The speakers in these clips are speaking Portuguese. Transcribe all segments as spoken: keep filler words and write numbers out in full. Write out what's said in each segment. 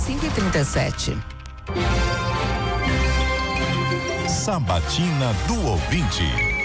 cinco e trinta e sete. Sabatina do Ouvinte.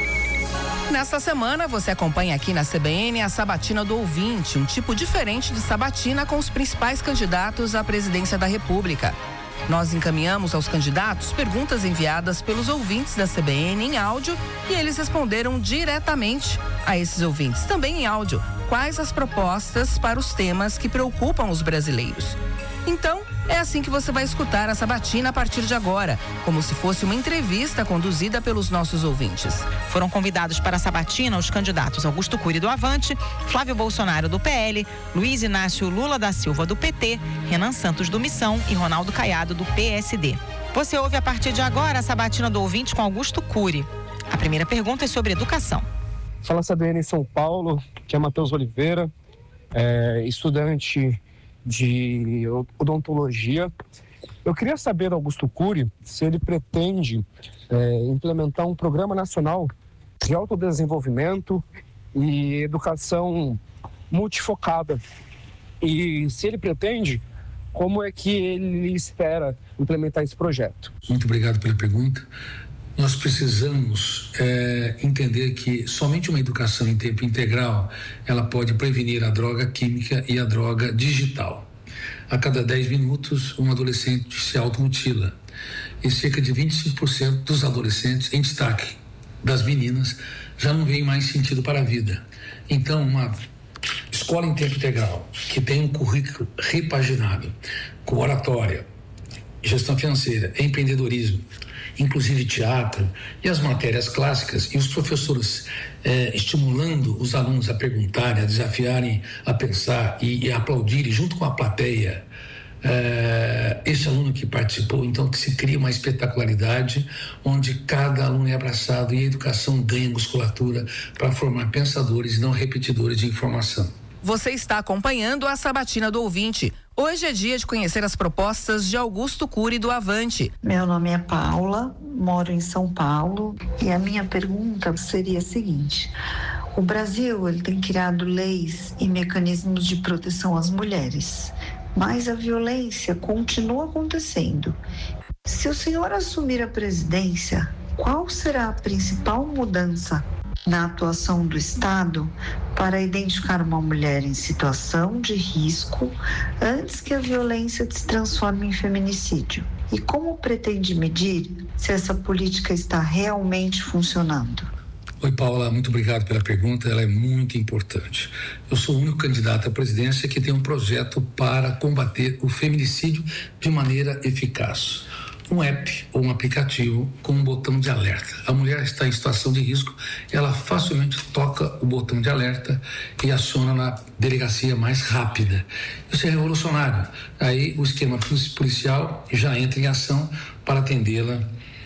Nesta semana, você acompanha aqui na C B N a Sabatina do Ouvinte, um tipo diferente de sabatina com os principais candidatos à presidência da República. Nós encaminhamos aos candidatos perguntas enviadas pelos ouvintes da C B N em áudio e eles responderam diretamente a esses ouvintes, também em áudio, quais as propostas para os temas que preocupam os brasileiros. Então, é assim que você vai escutar a Sabatina a partir de agora, como se fosse uma entrevista conduzida pelos nossos ouvintes. Foram convidados para a Sabatina os candidatos Augusto Cury do Avante, Flávio Bolsonaro do P L, Luiz Inácio Lula da Silva do P T, Renan Santos do Missão e Ronaldo Caiado do P S D. Você ouve a partir de agora a Sabatina do Ouvinte com Augusto Cury. A primeira pergunta é sobre educação. Fala C B N em São Paulo, que é Matheus Oliveira, é, estudante de odontologia. Eu queria saber do Augusto Cury se ele pretende é, implementar um programa nacional de autodesenvolvimento e educação multifocada. E se ele pretende, como é que ele espera implementar esse projeto? Muito obrigado pela pergunta. Nós precisamos é, entender que somente uma educação em tempo integral ela pode prevenir a droga química e a droga digital. A cada dez minutos, um adolescente se automutila e cerca de vinte e cinco por cento dos adolescentes, em destaque das meninas, já não veem mais sentido para a vida. Então, uma escola em tempo integral que tem um currículo repaginado com oratória, gestão financeira, empreendedorismo, inclusive teatro e as matérias clássicas, e os professores eh, estimulando os alunos a perguntarem, a desafiarem, a pensar e, e a aplaudirem junto com a plateia eh, esse aluno que participou. Então que se cria uma espetacularidade onde cada aluno é abraçado e a educação ganha musculatura para formar pensadores e não repetidores de informação. Você está acompanhando a Sabatina do Ouvinte. Hoje é dia de conhecer as propostas de Augusto Cury do Avante. Meu nome é Paula, moro em São Paulo e a minha pergunta seria a seguinte: o Brasil ele tem criado leis e mecanismos de proteção às mulheres, mas a violência continua acontecendo. Se o senhor assumir a presidência, qual será a principal mudança na atuação do Estado para identificar uma mulher em situação de risco antes que a violência se transforme em feminicídio? E como pretende medir se essa política está realmente funcionando? Oi, Paula, muito obrigado pela pergunta, ela é muito importante. Eu sou o único candidato à presidência que tem um projeto para combater o feminicídio de maneira eficaz. Um app ou um aplicativo com um botão de alerta. A mulher está em situação de risco, ela facilmente toca o botão de alerta e aciona na delegacia mais rápida. Isso é revolucionário. Aí o esquema policial já entra em ação para atendê-la